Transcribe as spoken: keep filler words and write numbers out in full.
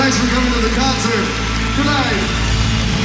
Thanks for coming to the concert. Good night.